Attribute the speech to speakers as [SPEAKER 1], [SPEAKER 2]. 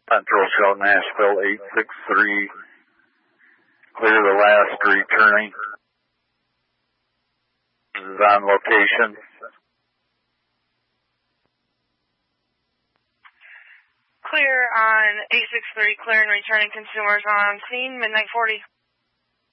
[SPEAKER 1] Central Shell Nashville 863. Clear the last returning. This is on location.
[SPEAKER 2] Clear on 863, clear and returning consumers on scene, midnight 40.